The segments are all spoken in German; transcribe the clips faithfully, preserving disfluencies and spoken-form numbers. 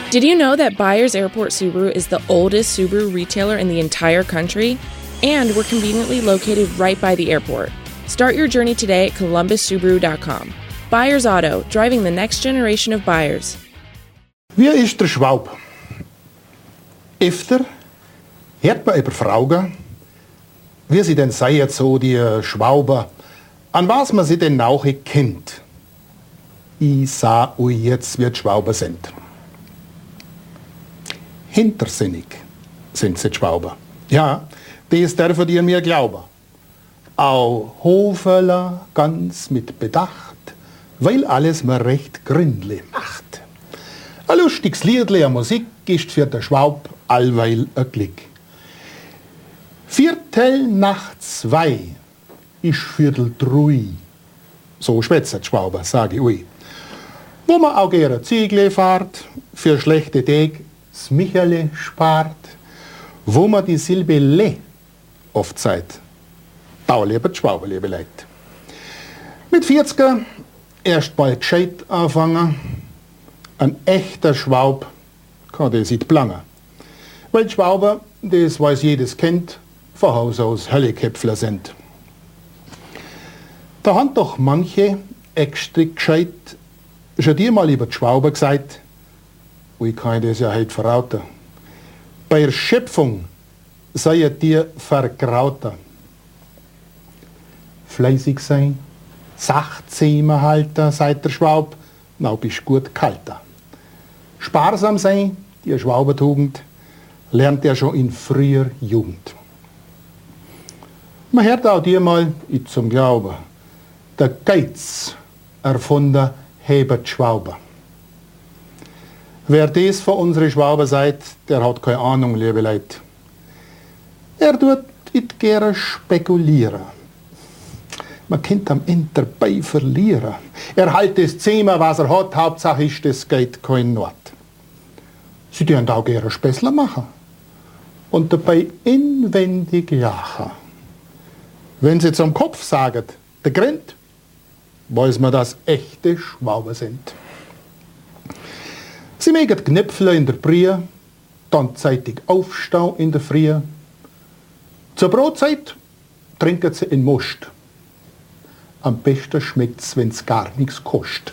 Did you know that Byers Airport Subaru is the oldest Subaru retailer in the entire country? And we're conveniently located right by the airport. Start your journey today at columbus subaru dot com. Byers Auto, driving the next generation of buyers. Wie ist der Schwab? Öfter hört man über Fragen, wie sie denn seien, so die Schwauber, an was man sie denn auch kennt. Ich sah euch jetzt, wie die Schwauber sind. Hintersinnig sind sie die Schwauber. Ja, das dürfen ihr mir glauben. Auch Hoferler ganz mit Bedacht, weil alles mir recht gründlich macht. Ein lustiges Liedle, eine Musik ist für den Schwab allweil ein Glück. Viertel nach zwei ist Viertel drei. So schwätzt die Schwauber, sage ich euch. Wo man auch gerne Ziegel fahrt, für schlechte Tage das Michele spart, wo man die Silbe Le oft sagt, da lieber die Schwauber, liebe Leute. Mit vierziger erst bald gescheit anfangen, ein echter Schwab kann das nicht planen. Weil die Schwauber, das weiß jedes kennt, von Haus aus Hölleköpfler sind. Da haben doch manche extra gescheit schon dir mal über die Schwauber gesagt, ich kann das ja heute verraten. Bei der Schöpfung seid ihr vergrauter. Fleißig sein, Sachzähmer halten, seid der Schwab, na bist gut kalter. Sparsam sein, die Schwaubertugend, lernt er schon in früher Jugend. Man hört auch dir mal, ich zum Glauben, der Geiz erfunden hebt die Schwauber. Wer das von unseren Schwauber sagt, der hat keine Ahnung, liebe Leute. Er tut nicht gerne spekulieren. Man könnte am Ende dabei verlieren. Er hält das Zimmer, was er hat, Hauptsache ist, es geht kein Not. Sie dürfen auch gerne Späßler machen und dabei inwendig lachen. Wenn sie zum Kopf sagen, der grinnt, weiß man, dass echte Schwauber sind. Sie mögen Knöpfle in der Brie, dann zeitig aufstehen in der Früh. Zur Brotzeit trinken sie in Most. Am besten schmeckt es, wenn es gar nichts kostet.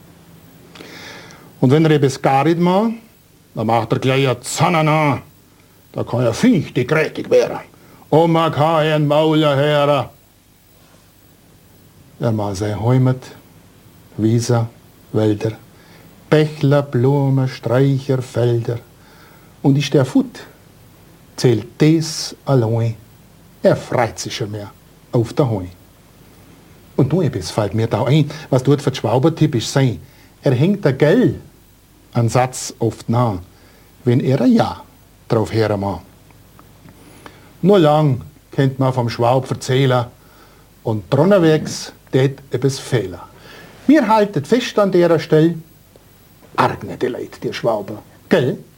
Und wenn er etwas gar nicht macht, dann macht er gleich eine Zanana. Da kann er fichtig grätig werden. Und man kann einen Mauler hören. Er macht sein Heimat, Wiesen, Wälder, Bächler, Blumen, Sträucher, Felder. Und ist der Fut, zählt das allein. Er freut sich schon mehr auf der Heu. Und nur etwas fällt mir da ein, was dort für die Schwauber typisch sein. Er hängt der Gell an Satz oft nah, wenn er ein Ja drauf hören mag. Nur lang kennt man vom Schwab erzählen und drunterwegs tät etwas Fehler. Wir halten fest an der Stelle, arg nicht die Leute, die Schwauber, gell?